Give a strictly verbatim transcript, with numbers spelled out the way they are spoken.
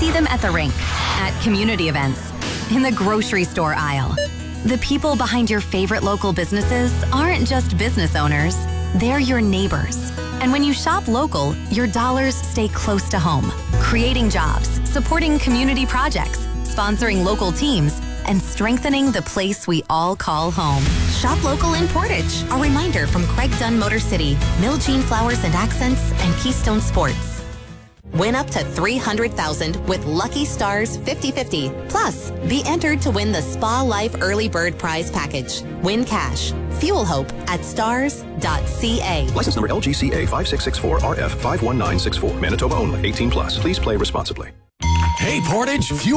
see them at the rink, at community events, in the grocery store aisle. The people behind your favorite local businesses aren't just business owners, they're your neighbors. And when you shop local, your dollars stay close to home, creating jobs, supporting community projects, sponsoring local teams, and strengthening the place we all call home. Shop local in Portage. A reminder from Craig Dunn Motor City, Miljean Flowers and Accents, and Keystone Sports. Win up to three hundred thousand dollars with Lucky Stars fifty fifty. Plus, be entered to win the Spa Life Early Bird Prize Package. Win cash. Fuel hope at stars dot c a. License number L G C A five six six four R F five one nine six four. Manitoba only. eighteen plus. Please play responsibly. Hey, Portage, fuel